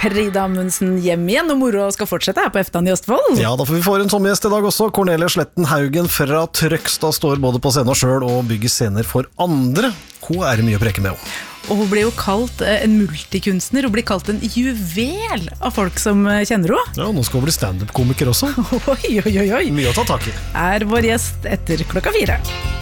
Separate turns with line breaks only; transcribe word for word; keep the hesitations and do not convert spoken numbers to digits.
Rida Amundsen hjem igjen, og moro skal fortsette her på Eftan i Østfold.
Ja, da får vi få en sommergjest i dag også. Cornelia Sletten Haugen fra Trøgstad står både på scenen selv og bygger scener for andre. Hun er mye å preke med også.
Og hun blir jo kalt en multikunstner, hun blir kalt en juvel av folk som kjenner henne.
Ja, nå skal hun bli stand-up-komiker også.
Oi, oi, oi, oi.
Mye å ta tak i.
Er vår gjest etter klokka fire.